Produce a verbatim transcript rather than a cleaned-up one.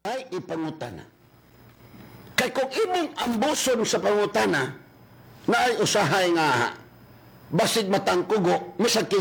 ay ipangutana. Kay kung imong ambuson sa pangutana, na ay usahay nga, basig matangkugo, misag